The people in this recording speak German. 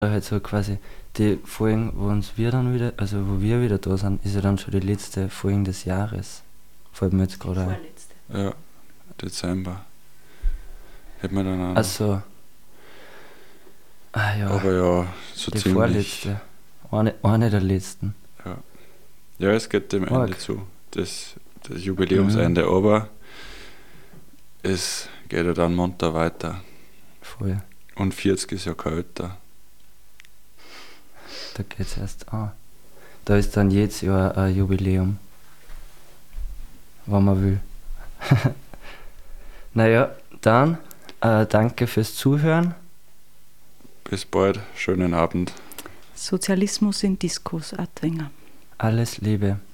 halt so quasi die Folgen, wo wir wieder da sind, ist ja dann schon die letzte Folge des Jahres. Fällt mir jetzt gerade ein. Vorletzte. Ja, Dezember. Hätten wir dann auch noch. Also. Ah ja, Aber ja, so die ziemlich. vorletzte. Eine der letzten. Ja, es geht dem Arg. Ende zu. Das Jubiläumsende, aber es geht ja dann munter weiter. Voll. Und 40 ist ja kälter. Da geht's erst an. Da ist dann jedes Jahr ein Jubiläum. Wenn man will. Naja, dann danke fürs Zuhören. Bis bald, schönen Abend. Sozialismus in Diskus, Adwinger. Alles Liebe.